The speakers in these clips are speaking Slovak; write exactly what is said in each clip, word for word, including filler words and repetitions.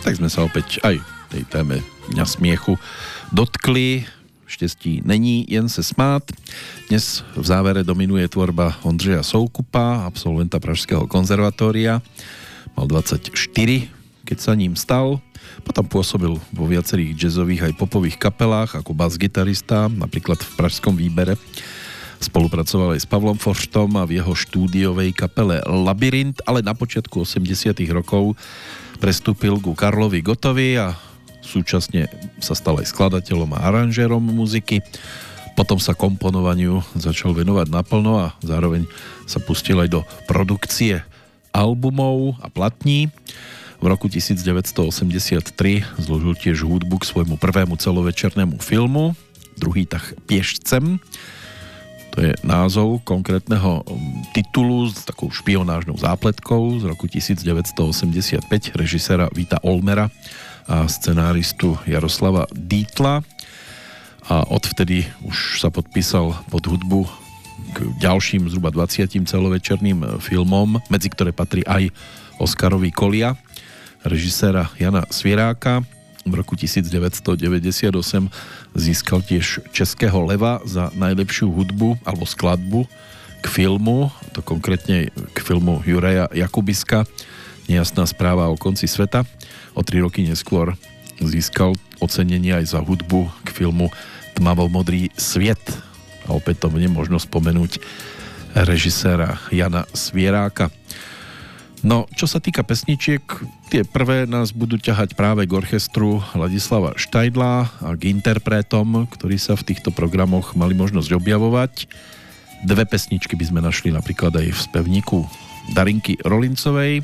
tak sme sa opäť aj tej téme Dňa smiechu dotkli. Štěstí není, jen se smát. Dnes v závere dominuje tvorba Ondřeja Soukupa, absolventa Pražského konzervatória. Mal dvadsaťštyri, keď sa ním stal. Potom pôsobil vo viacerých jazzových aj popových kapelách ako bas-gitarista, napríklad v Pražskom Výbere. Spolupracoval aj s Pavlom Forštom a v jeho štúdiovej kapele Labyrint, ale na počiatku osemdesiatych rokov prestúpil ku Karlovi Gottovi a súčasne sa stal aj skladateľom a aranžérom muziky. Potom sa komponovaniu začal venovať naplno a zároveň sa pustil aj do produkcie albumov a platní. V roku devätnásťstoosemdesiattri zložil tiež hudbu k svojmu prvému celovečernému filmu, druhý tah Pieštcem. To je názov konkrétneho titulu s takou špionážnou zápletkou z roku devätnásťstoosemdesiatpäť režiséra Víta Olmera a scenáristu Jaroslava Dítla. A odvtedy už sa podpísal pod hudbu k ďalším zhruba dvadsiatim celovečerným filmom, medzi ktoré patrí aj Oscarový Kolia režiséra Jana Svieráka. V roku devätnásťstodeväťdesiatosem získal tiež Českého leva za najlepšiu hudbu alebo skladbu k filmu, to konkrétne k filmu Juraja Jakubiska Nejasná správa o konci sveta. O tri roky neskôr získal ocenenie aj za hudbu k filmu Tmavo-modrý sviet. A opätovne možno spomenúť režiséra Jana Svieráka. No, čo sa týka pesničiek, tie prvé nás budú ťahať práve k orchestru Ladislava Štajdla a k interpretom, ktorí sa v týchto programoch mali možnosť objavovať. Dve pesničky by sme našli napríklad aj v spevníku Darinky Rolincovej.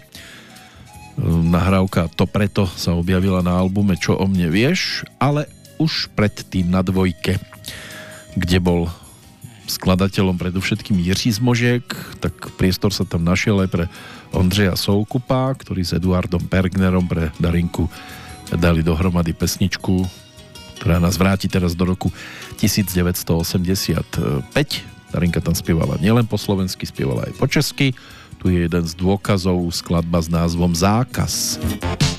Nahrávka To preto sa objavila na albume Čo o mne vieš, ale už predtým na dvojke, kde bol skladateľom predovšetkým Jiří Zmožek, tak priestor sa tam našiel aj pre Ondřeja Soukupa, ktorý s Eduardom Pergnerom pre Darinku dali dohromady pesničku, ktorá nás vráti teraz do roku devätnásťstoosemdesiatpäť. Darinka tam spievala nielen po slovensky, spievala aj po česky. Tu je jeden z dôkazov, skladba s názvom Zákaz.